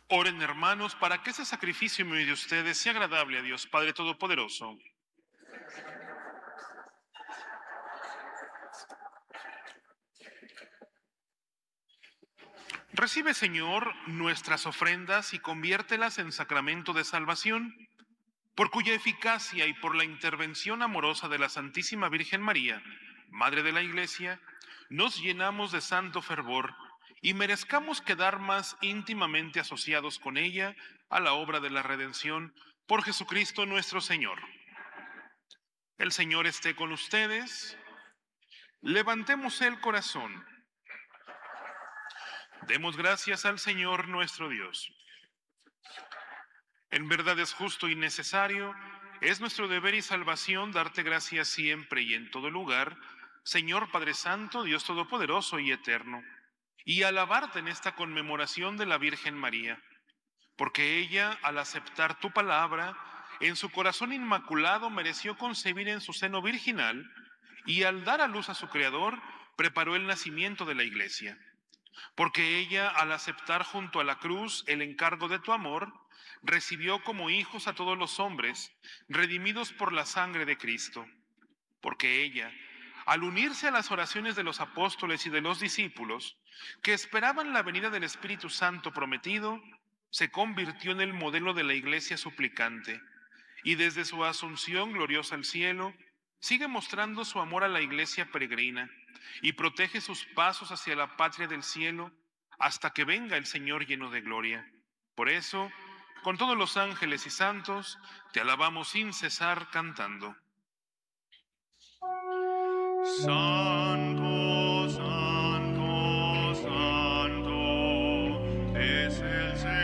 Oren, hermanos, para que ese sacrificio en medio de ustedes sea agradable a Dios Padre Todopoderoso. Recibe, Señor, nuestras ofrendas y conviértelas en sacramento de salvación, por cuya eficacia y por la intervención amorosa de la Santísima Virgen María, Madre de la Iglesia, nos llenamos de santo fervor y merezcamos quedar más íntimamente asociados con ella a la obra de la redención por Jesucristo nuestro Señor. El Señor esté con ustedes. Levantemos el corazón. Demos gracias al Señor nuestro Dios. En verdad es justo y necesario, es nuestro deber y salvación darte gracias siempre y en todo lugar, Señor Padre Santo, Dios Todopoderoso y Eterno, y alabarte en esta conmemoración de la Virgen María, porque ella, al aceptar tu palabra, en su corazón inmaculado mereció concebir en su seno virginal, y al dar a luz a su Creador, preparó el nacimiento de la Iglesia. Porque ella, al aceptar junto a la cruz el encargo de tu amor, recibió como hijos a todos los hombres, redimidos por la sangre de Cristo. Porque ella, al unirse a las oraciones de los apóstoles y de los discípulos, que esperaban la venida del Espíritu Santo prometido, se convirtió en el modelo de la iglesia suplicante, y desde su asunción gloriosa al cielo, sigue mostrando su amor a la iglesia peregrina y protege sus pasos hacia la patria del cielo hasta que venga el Señor lleno de gloria. Por eso, con todos los ángeles y santos, te alabamos sin cesar cantando. Santo